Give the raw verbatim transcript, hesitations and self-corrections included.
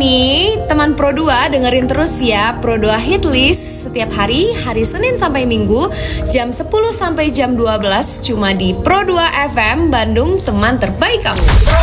nih, teman Pro dua dengerin terus ya Pro dua Hitlist setiap hari, hari Senin sampai Minggu, jam sepuluh sampai jam dua belas cuma di Pro dua F M Bandung, teman terbaik kamu.